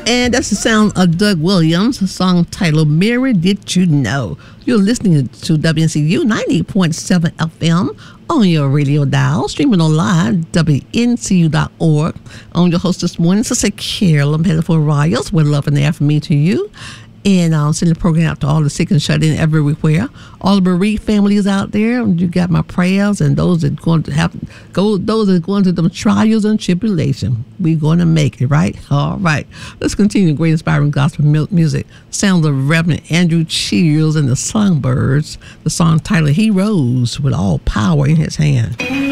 And that's the sound of Doug Williams, a song titled Mary Did You Know? You're listening to WNCU 90.7 FM on your radio dial, streaming online, WNCU.org. I'm your host this morning, Sister Carolyn Pettiford Riles, with love and air from me to you. And sending the program out to all the sick and shut in everywhere. All the bereaved families out there, you got my prayers, and those that going to those that are going through them trials and tribulation. We're going to make it, right? All right. Let's continue great inspiring gospel music. Sounds of Reverend Andrew Cheers and the Songbirds. The song titled He Rose with All Power in His Hand.